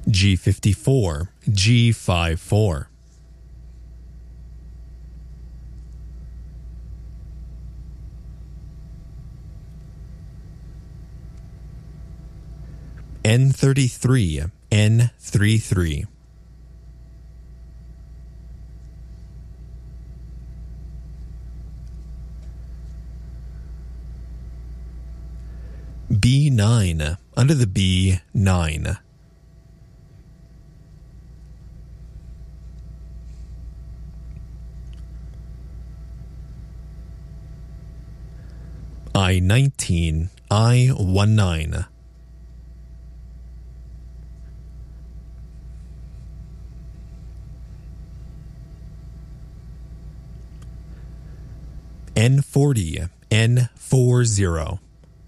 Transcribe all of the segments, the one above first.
G54, G54. N33, N33. B9, under the B9. I19, I19. N40, N40.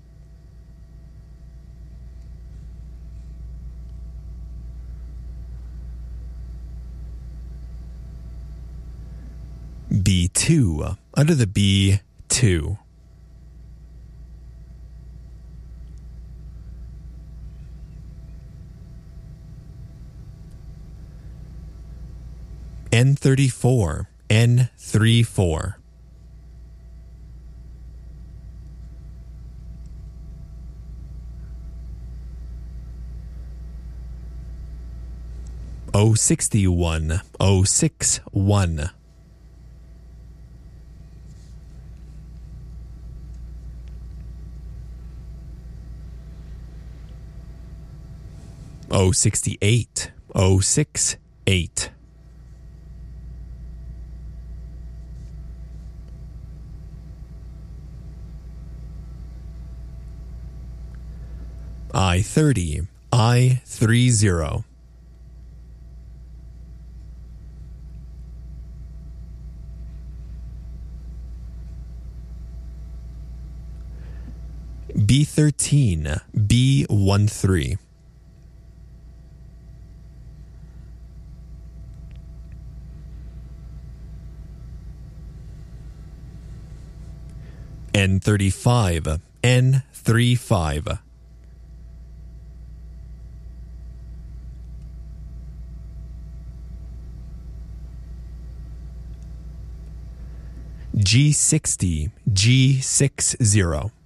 B2, under the B2. N34, N34. O61, O61. O68, O68. I30, I30. B13, B13. N35, N35. G60, G60.